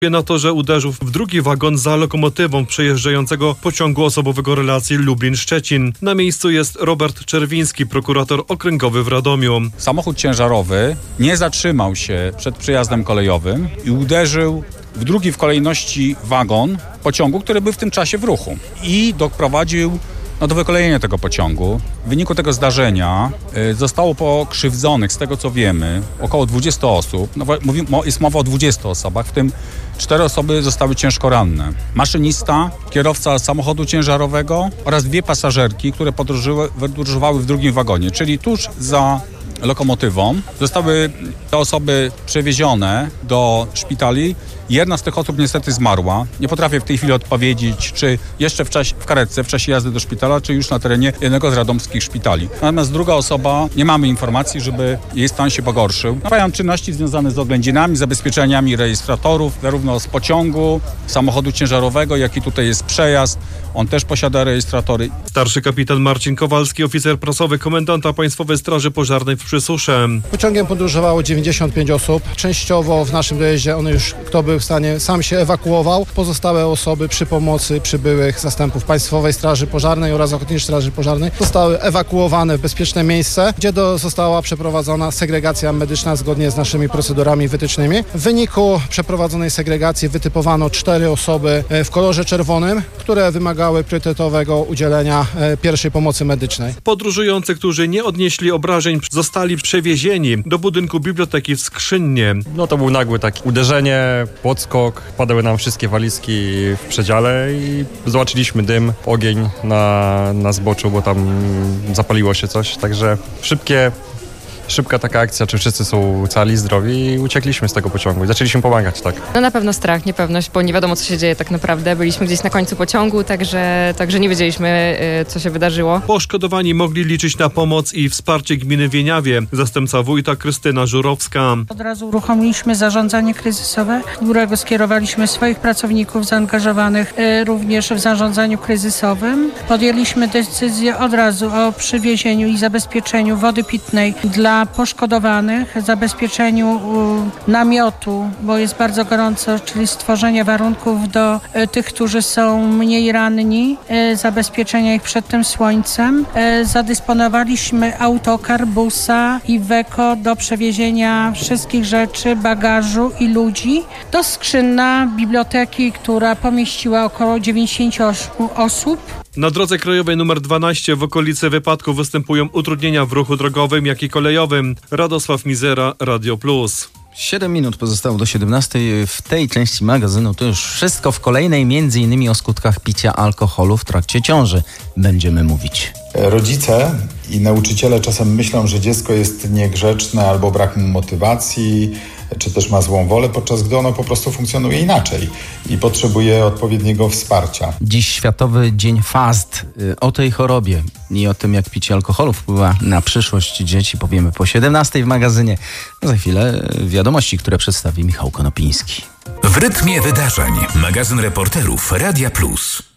na to, że uderzył w drugi wagon za lokomotywą przejeżdżającego pociągu osobowego relacji Lublin-Szczecin. Na miejscu jest Robert Czerwiński, prokurator okręgowy w Radomiu. Samochód ciężarowy nie zatrzymał się przed przejazdem kolejowym i uderzył w drugi w kolejności wagon pociągu, który był w tym czasie w ruchu i doprowadził do wykolejenia tego pociągu. W wyniku tego zdarzenia zostało pokrzywdzonych, z tego co wiemy, około 20 osób. Jest mowa o 20 osobach, w tym 4 osoby zostały ciężko ranne. Maszynista, kierowca samochodu ciężarowego oraz 2 pasażerki, które podróżowały w drugim wagonie, czyli tuż za lokomotywą. Zostały te osoby przewiezione do szpitali. Jedna z tych osób niestety zmarła. Nie potrafię w tej chwili odpowiedzieć, czy jeszcze w karetce w czasie jazdy do szpitala, czy już na terenie jednego z radomskich szpitali. Natomiast druga osoba, nie mamy informacji, żeby jej stan się pogorszył. Trwają czynności związane z oględzinami, zabezpieczeniami rejestratorów, zarówno z pociągu, samochodu ciężarowego, jak i tutaj jest przejazd. On też posiada rejestratory. Starszy kapitan Marcin Kowalski, oficer prasowy komendanta Państwowej Straży Pożarnej w Przysusze. Pociągiem podróżowało 95 osób. Częściowo w naszym dojeździe kto był w stanie, sam się ewakuował. Pozostałe osoby przy pomocy przybyłych zastępów Państwowej Straży Pożarnej oraz Ochotniczej Straży Pożarnej zostały ewakuowane w bezpieczne miejsce, gdzie została przeprowadzona segregacja medyczna zgodnie z naszymi procedurami wytycznymi. W wyniku przeprowadzonej segregacji wytypowano 4 osoby w kolorze czerwonym, które wymagały priorytetowego udzielenia pierwszej pomocy medycznej. Podróżujący, którzy nie odnieśli obrażeń, zostali przewiezieni do budynku biblioteki w Skrzynnie. To był nagły taki uderzenie, podskok, padały nam wszystkie walizki w przedziale i zobaczyliśmy dym, ogień na zboczu, bo tam zapaliło się coś, także szybka taka akcja, czy wszyscy są cali, zdrowi i uciekliśmy z tego pociągu i zaczęliśmy pomagać, tak. Na pewno strach, niepewność, bo nie wiadomo, co się dzieje tak naprawdę. Byliśmy gdzieś na końcu pociągu, także nie wiedzieliśmy, co się wydarzyło. Poszkodowani mogli liczyć na pomoc i wsparcie gminy Wieniawie. Zastępca wójta Krystyna Żurowska. Od razu uruchomiliśmy zarządzanie kryzysowe, do którego skierowaliśmy swoich pracowników zaangażowanych również w zarządzaniu kryzysowym. Podjęliśmy decyzję od razu o przywiezieniu i zabezpieczeniu wody pitnej dla poszkodowanych, zabezpieczeniu namiotu, bo jest bardzo gorąco, czyli stworzenie warunków do tych, którzy są mniej ranni, zabezpieczenia ich przed tym słońcem. Zadysponowaliśmy autokar, busa i Iveco do przewiezienia wszystkich rzeczy, bagażu i ludzi do Skrzynna, biblioteki, która pomieściła około 90 osób. Na drodze krajowej nr 12 w okolicy wypadku występują utrudnienia w ruchu drogowym, jak i kolejowym. Radosław Mizera, Radio Plus. 7 minut pozostało do 17. W tej części magazynu to już wszystko. W kolejnej m.in. o skutkach picia alkoholu w trakcie ciąży będziemy mówić. Rodzice i nauczyciele czasem myślą, że dziecko jest niegrzeczne albo brak mu motywacji, czy też ma złą wolę, podczas gdy ono po prostu funkcjonuje inaczej i potrzebuje odpowiedniego wsparcia. Dziś Światowy Dzień FAST. O tej chorobie i o tym, jak picie alkoholu wpływa na przyszłość dzieci, powiemy po 17 w magazynie. Za chwilę wiadomości, które przedstawi Michał Konopiński. W rytmie wydarzeń. Magazyn reporterów Radia Plus.